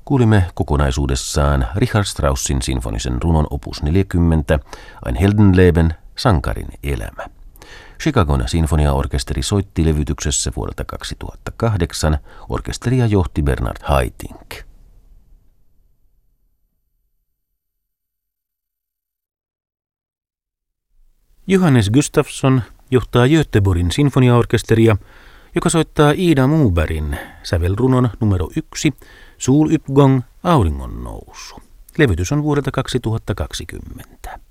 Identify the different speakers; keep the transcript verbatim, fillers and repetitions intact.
Speaker 1: Kuulimme kokonaisuudessaan Richard Straussin sinfonisen runon opus neljäkymmentä, Ein Heldenleben, sankarin elämä. Chicagon sinfoniaorkesteri soitti levytyksessä vuodelta kaksituhattakahdeksan. Orkesteria johti Bernard Haitink. Johannes Gustafsson johtaa Göteborgin sinfoniaorkesteria, joka soittaa Ida Mobergin sävelrunon numero yksi, Soluppgång, auringon nousu. Levytys on vuodelta kaksituhattakaksikymmentä.